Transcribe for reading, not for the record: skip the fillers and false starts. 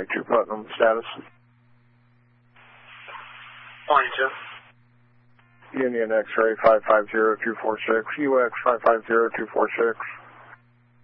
runway 2 Putnam, status. Morning, Jim. Union X-ray 550246, UX 550246.